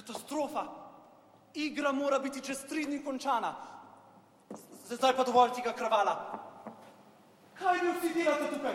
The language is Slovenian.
Katastrofa. Igra mora biti čez 3 dni končana. Zdaj pa dovolj tega kravala. Kaj vi vsi delate tukaj?